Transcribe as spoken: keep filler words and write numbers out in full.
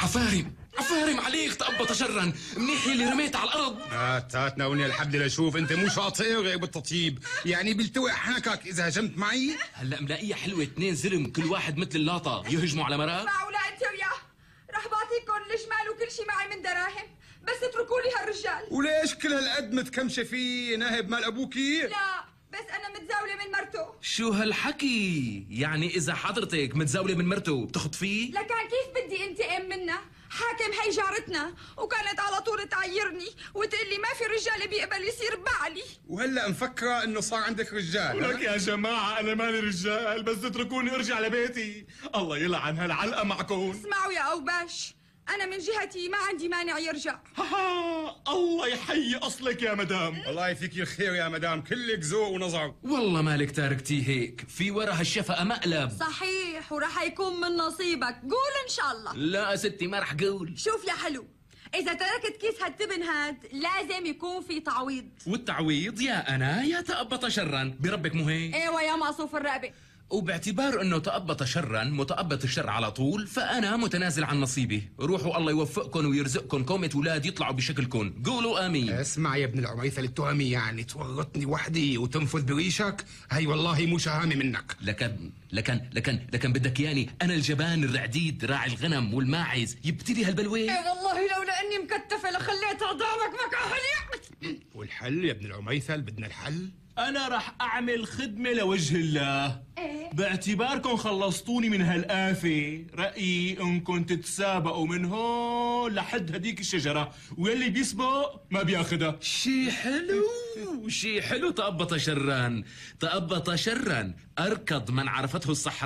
عفارم عفارم عليك تأبط شرا، منيح اللي رميت على الارض. هات هات ناولني الحبل لشوف، انت مو شاطر بالتطيب، يعني بلتوي حنكك اذا هجمت معي. هلا ملاقيه حلوه، اثنين زلم كل واحد مثل اللاطه يهجموا على مرأة. معقولة انت وياه؟ رح بعطيكم الجمال وكل شيء معي من دراهم، بس اتركوا لي هالرجال. وليش كل هالقد متكمشه فيه؟ ناهب مال ابوكي؟ لا بس انا متزاولة من مرته. شو هالحكي؟ يعني اذا حضرتك متزاوله من مرته بتخطفيه؟ لكان كيف بدي انتقم منها؟ حاكم هي جارتنا وكانت على طول تعيرني وتقول لي ما في رجال بيقبل يصير بعلي. وهلا مفكره انه صار عندك رجال؟ لك يا جماعة أنا مالي رجال، بس اتركوني أرجع لبيتي. الله يلعن هالعلقة معكم. اسمعوا يا أوباش، أنا من جهتي ما عندي مانع يرجع. ها الله يحيي أصلك يا مدام. الله يفيك الخير يا مدام، كلك ذوق ونظر. والله مالك تاركتيه هيك، في ورا هالشفقة مقلب. صحيح، وراح يكون من نصيبك، قول إن شاء الله. لا ستي ما رح قول. شوف يا حلو، إذا تركت كيس هالتبن هاد لازم يكون في تعويض. والتعويض يا أنا يا تأبط شرا، بربك مو هيك؟ ايوه يا مقصوف الرقبة. وباعتبار انه تأبط شرا متأبط الشر على طول، فانا متنازل عن نصيبي. روحوا الله يوفقكم ويرزقكم كومة اولاد يطلعوا بشكلكم، قولوا امين. اسمع يا ابن العميثة التهمي، يعني تورطني وحدي وتنفذ بريشك؟ هي والله مو شهامة منك. لكن لكن لكن لكن بدك ياني انا الجبان الرعديد راعي الغنم والماعز يبتدي هالبلوه؟ اي والله لولا اني مكتفة لخليتها ضامك مكاهلي. والحل يا ابن العميثة، بدنا الحل. أنا رح أعمل خدمة لوجه الله. إيه؟ باعتباركم خلصتوني من هالآفة، رأيي إنكم تتسابقوا من هون لحد هديك الشجرة، واللي بيسبق ما بياخدها. شي حلو شي حلو. تأبط شرا تأبط شرا، أركض من عرفته الصحراء